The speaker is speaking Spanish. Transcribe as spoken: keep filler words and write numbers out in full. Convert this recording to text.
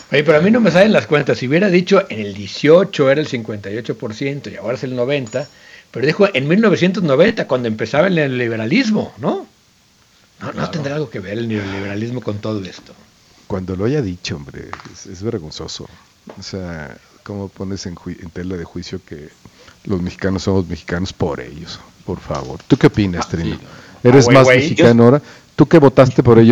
Oye, pero a mí no me salen las cuentas. Si hubiera dicho en el dieciocho era el cincuenta y ocho por ciento y ahora es el noventa por ciento, pero dijo en mil novecientos noventa, cuando empezaba el neoliberalismo, ¿no? No, no Claro. tendrá algo que ver el neoliberalismo con todo esto. Cuando lo haya dicho, hombre, es, es vergonzoso. O sea, ¿cómo pones en, ju- en tela de juicio que los mexicanos somos mexicanos por ellos? Por favor. ¿Tú qué opinas, Ah, Trino? sí, no. Ah, ¿Eres güey, más güey. Yo, mexicano ahora? ¿Tú que votaste por ellos?